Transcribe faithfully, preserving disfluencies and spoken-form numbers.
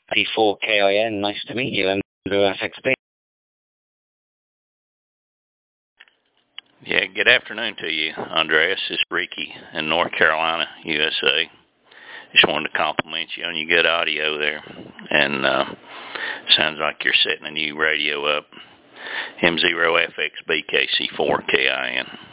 C four K I N, nice to meet you, and F X B. Yeah, good afternoon to you, Andreas. It's Ricky in North Carolina, U S A. Just wanted to compliment you on your good audio there. And uh, sounds like you're setting a new radio up. M zero F X B K C four K I N.